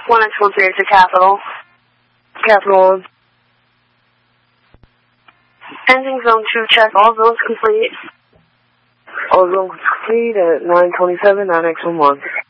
1X13 to Capital. Capital 1. Ending zone 2, check all zones complete. All zones complete at 927, 9X11.